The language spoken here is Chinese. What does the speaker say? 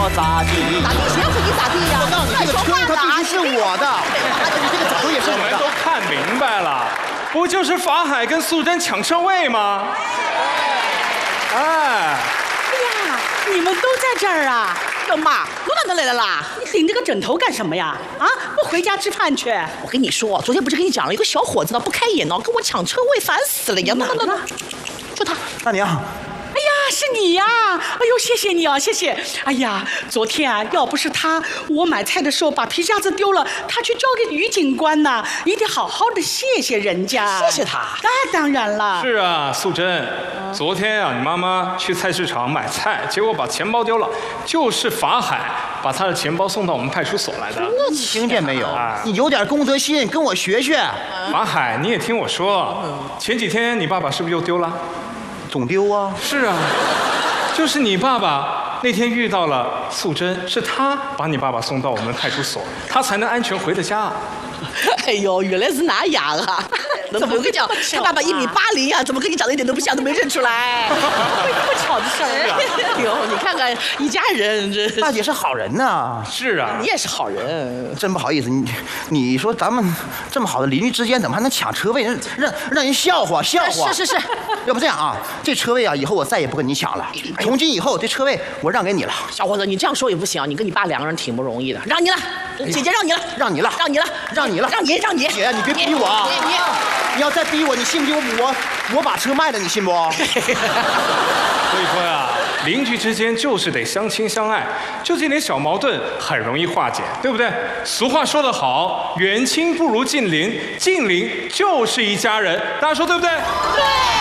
我咋地？ 咋地？谁要说你咋地呀？ 我告诉你，这个车它必须是我的，你这个早就也是我们都我的。 看明白了，不就是法海跟素贞抢车位吗？哎， 哎呀，你们都在这儿啊？ 老妈，我哪能来了啦？ 你顶着个枕头干什么呀？啊，不回家吃饭去？ 我跟你说，昨天不是跟你讲了，有个小伙子呢不开眼呢，跟我抢车位，烦死了呀！那，就他。 大娘， 哎呀，是你呀！哎呦，谢谢你啊，谢谢。哎呀，昨天啊，要不是他，我买菜的时候把皮夹子丢了，他去交给于警官呢，你得好好的谢谢人家。 谢谢他。 那当然了。 是啊，素贞，昨天啊，你妈妈去菜市场买菜，结果把钱包丢了，就是法海把他的钱包送到我们派出所来的。 听见没有？你有点公德心，跟我学学。 法海，你也听我说，前几天你爸爸是不是又丢了？ 总丢啊。 是啊，就是你爸爸那天遇到了素贞，是他把你爸爸送到我们派出所，他才能安全回的家。 哎呦，原来是那样啊！怎么我跟你讲，他爸爸1.80米呀，怎么跟你长得一点都不像，都没认出来。 会这么巧的事儿？ 哎呦，你看看一家人，这大姐是好人呐。 是啊， 你也是好人。 真不好意思，你说咱们这么好的邻居之间，怎么还能抢车位？让人笑话。 是。 要不这样啊，这车位啊，以后我再也不跟你抢了。从今以后，这车位我让给你了。 小伙子，你这样说也不行，你跟你爸两个人挺不容易的，让你了，姐姐让你了， 让你了。姐，你别逼我啊！你要再逼我，你信不信我把车卖了？你信不？ 所以说呀，邻居之间就是得相亲相爱，就这点小矛盾很容易化解，对不对？俗话说得好，远亲不如近邻，近邻就是一家人，大家说对不对？ 对。